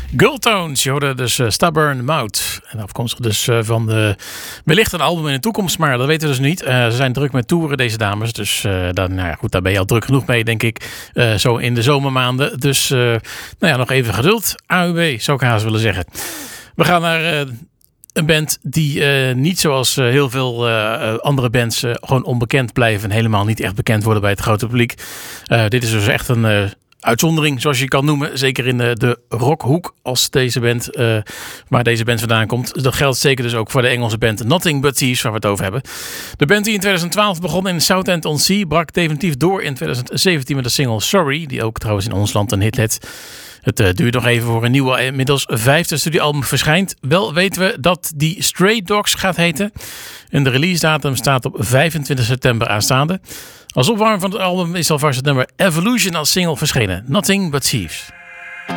Girltones, je hoorde dus Stubborn Mouth. En afkomstig dus van wellicht een album in de toekomst, maar dat weten we dus niet. Ze zijn druk met toeren, deze dames. Dus daar ben je al druk genoeg mee, denk ik. Zo in de zomermaanden. Dus nog even geduld. AUB, zou ik haast willen zeggen. We gaan naar een band die niet zoals heel veel andere bands gewoon onbekend blijven. En helemaal niet echt bekend worden bij het grote publiek. Dit is dus echt een uitzondering, zoals je kan noemen. Zeker in de rockhoek, als deze band, waar deze band vandaan komt. Dat geldt zeker dus ook voor de Engelse band Nothing But Thieves, waar we het over hebben. De band die in 2012 begon in Southend-on-Sea brak definitief door in 2017 met de single Sorry, die ook trouwens in ons land een hit had. Het duurt nog even voor een nieuwe, inmiddels 5e studioalbum verschijnt. Wel weten we dat die Stray Dogs gaat heten. En de release datum staat op 25 september aanstaande. Als opwarming van het album is alvast het nummer Evolution als single verschenen. Nothing But Thieves.